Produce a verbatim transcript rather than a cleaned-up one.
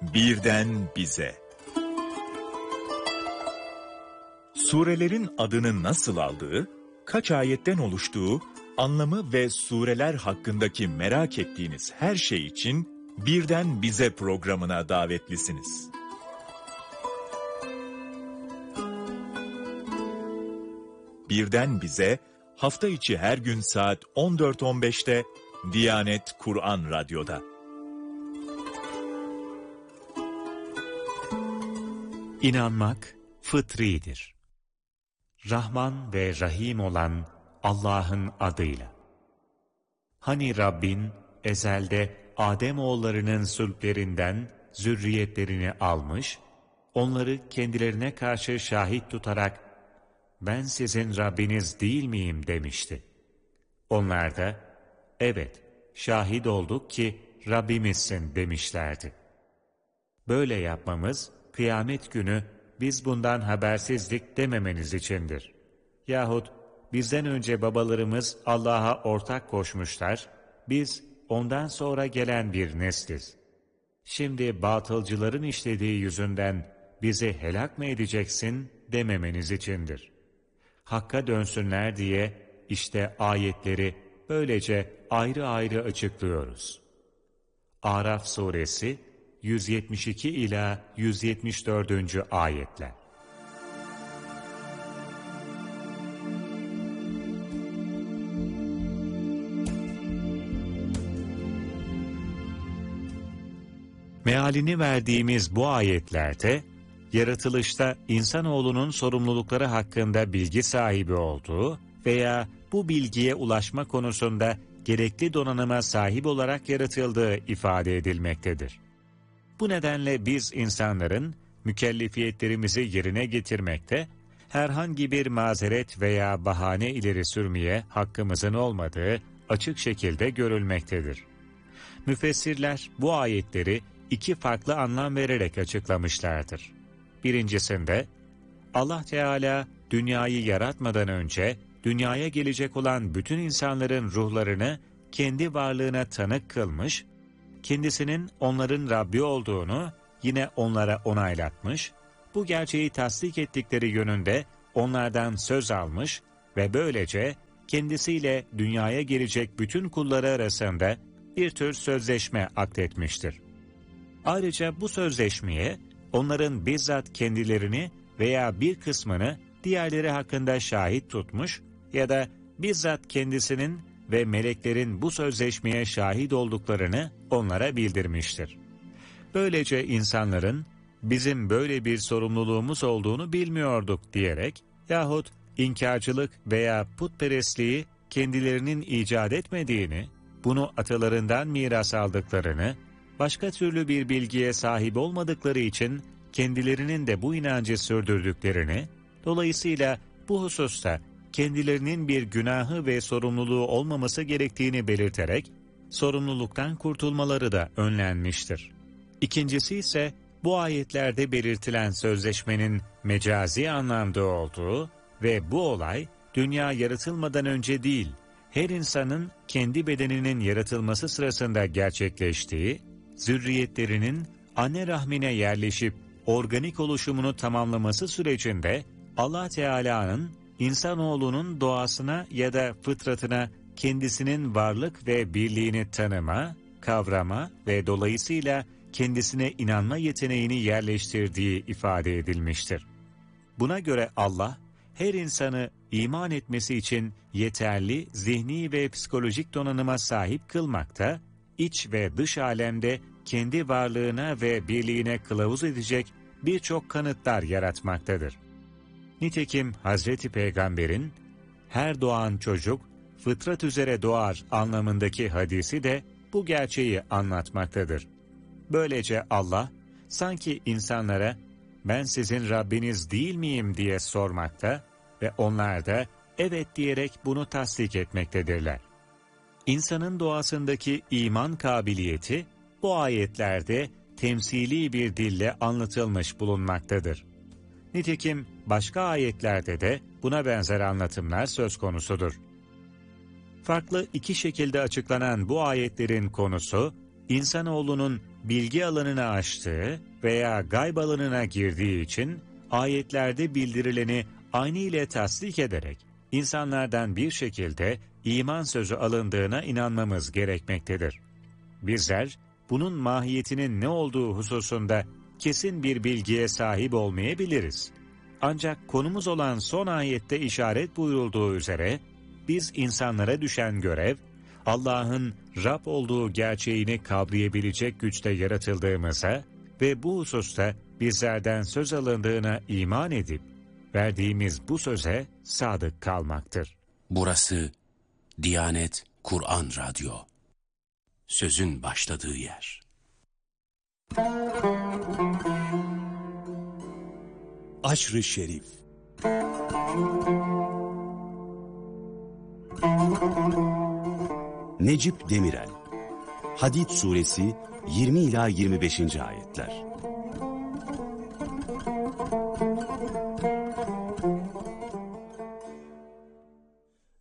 Birden bize. Surelerin adını nasıl aldığı, kaç ayetten oluştuğu, anlamı ve sureler hakkındaki merak ettiğiniz her şey için Birden Bize programına davetlisiniz. Birden Bize, hafta içi her gün saat on dört on beşte Diyanet Kur'an Radyo'da. İnanmak fıtridir. Rahman ve Rahim olan Allah'ın adıyla. Hani Rabbin ezelde Ademoğullarının sülplerinden zürriyetlerini almış, onları kendilerine karşı şahit tutarak "Ben sizin Rabbiniz değil miyim?" demişti. Onlar da "Evet, şahit olduk ki Rabbimizsin" demişlerdi. Böyle yapmamız, kıyamet günü biz bundan habersizlik dememeniz içindir. Yahut bizden önce babalarımız Allah'a ortak koşmuşlar, biz ondan sonra gelen bir nesliz. Şimdi batılcıların işlediği yüzünden bizi helak mı edeceksin dememeniz içindir. Hakka dönsünler diye işte ayetleri böylece ayrı ayrı açıklıyoruz. Araf suresi yüz yetmiş iki ila yüz yetmiş dördüncü ayetler. Mealini verdiğimiz bu ayetlerde, yaratılışta insanoğlunun sorumlulukları hakkında bilgi sahibi olduğu veya bu bilgiye ulaşma konusunda gerekli donanıma sahip olarak yaratıldığı ifade edilmektedir. Bu nedenle biz insanların mükellefiyetlerimizi yerine getirmekte, herhangi bir mazeret veya bahane ileri sürmeye hakkımızın olmadığı açık şekilde görülmektedir. Müfessirler bu ayetleri iki farklı anlam vererek açıklamışlardır. Birincisinde, Allah Teala dünyayı yaratmadan önce dünyaya gelecek olan bütün insanların ruhlarını kendi varlığına tanık kılmış, kendisinin onların Rabbi olduğunu yine onlara onaylatmış, bu gerçeği tasdik ettikleri yönünde onlardan söz almış ve böylece kendisiyle dünyaya gelecek bütün kulları arasında bir tür sözleşme akdetmiştir. Ayrıca bu sözleşmeye onların bizzat kendilerini veya bir kısmını diğerleri hakkında şahit tutmuş ya da bizzat kendisinin ve meleklerin bu sözleşmeye şahit olduklarını onlara bildirmiştir. Böylece insanların bizim böyle bir sorumluluğumuz olduğunu bilmiyorduk diyerek yahut inkarcılık veya putperestliği kendilerinin icat etmediğini, bunu atalarından miras aldıklarını, başka türlü bir bilgiye sahip olmadıkları için kendilerinin de bu inancı sürdürdüklerini, dolayısıyla bu hususta kendilerinin bir günahı ve sorumluluğu olmaması gerektiğini belirterek, sorumluluktan kurtulmaları da önlenmiştir. İkincisi ise bu ayetlerde belirtilen sözleşmenin mecazi anlamda olduğu ve bu olay dünya yaratılmadan önce değil, her insanın kendi bedeninin yaratılması sırasında gerçekleştiği, zürriyetlerinin anne rahmine yerleşip organik oluşumunu tamamlaması sürecinde Allah Teala'nın insanoğlunun doğasına ya da fıtratına kendisinin varlık ve birliğini tanıma, kavrama ve dolayısıyla kendisine inanma yeteneğini yerleştirdiği ifade edilmiştir. Buna göre Allah, her insanı iman etmesi için yeterli zihni ve psikolojik donanıma sahip kılmakta, iç ve dış alemde kendi varlığına ve birliğine kılavuz edecek birçok kanıtlar yaratmaktadır. Nitekim Hazreti Peygamber'in her doğan çocuk fıtrat üzere doğar anlamındaki hadisi de bu gerçeği anlatmaktadır. Böylece Allah sanki insanlara "Ben sizin Rabbiniz değil miyim?" diye sormakta ve onlar da evet diyerek bunu tasdik etmektedirler. İnsanın doğasındaki iman kabiliyeti bu ayetlerde temsili bir dille anlatılmış bulunmaktadır. Nitekim başka ayetlerde de buna benzer anlatımlar söz konusudur. Farklı iki şekilde açıklanan bu ayetlerin konusu, insanoğlunun bilgi alanını aştığı veya gayb alanına girdiği için ayetlerde bildirileni aynı ile tasdik ederek insanlardan bir şekilde iman sözü alındığına inanmamız gerekmektedir. Bizler bunun mahiyetinin ne olduğu hususunda kesin bir bilgiye sahip olmayabiliriz. Ancak konumuz olan son ayette işaret buyurulduğu üzere biz insanlara düşen görev, Allah'ın Rab olduğu gerçeğini kavrayabilecek güçte yaratıldığımıza ve bu hususta bizlerden söz alındığına iman edip verdiğimiz bu söze sadık kalmaktır. Burası Diyanet Kur'an Radyo. Sözün başladığı yer. Aşr-ı Şerif. Necip Demirel. Hadid Suresi yirmi ila yirmi beşinci ayetler.